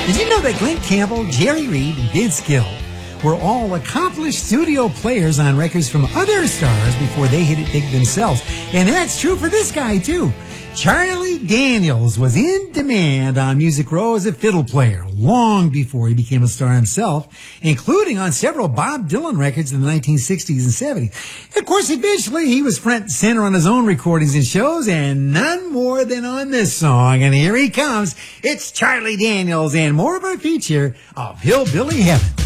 Did you know that Glenn Campbell, Jerry Reed, and Vince Gill were all accomplished studio players on records from other stars before they hit it big themselves? And that's true for this guy, too. Charlie Daniels was in demand on Music Row as a fiddle player long before he became a star himself, including on several Bob Dylan records in the 1960s and 70s. Of course, eventually he was front and center on his own recordings and shows, and none more than on this song. And here he comes. It's Charlie Daniels and more of our feature of Hillbilly Heaven.